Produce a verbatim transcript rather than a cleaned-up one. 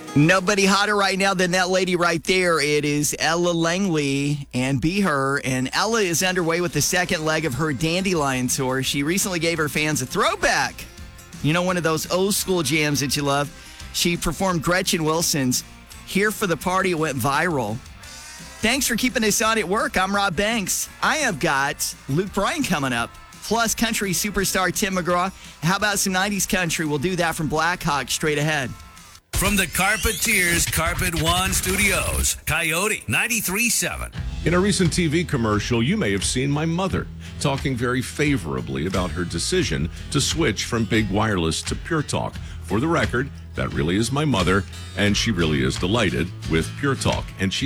Nobody hotter right now than that lady right there. It is Ella Langley and Be Her. And Ella is underway with the second leg of her Dandelion tour. She recently gave her fans a throwback. You know, one of those old school jams that you love. She performed Gretchen Wilson's Here for the Party. It went viral. Thanks for keeping us on at work. I'm Rob Banks. I have got Luke Bryan coming up, plus country superstar Tim McGraw. How about some nineties country? We'll do that from Black Hawk straight ahead. From the Carpeteers Carpet One Studios, Coyote ninety-three point seven. In a recent T V commercial, you may have seen my mother talking very favorably about her decision to switch from Big Wireless to Pure Talk. For the record, that really is my mother, and she really is delighted with Pure Talk. And she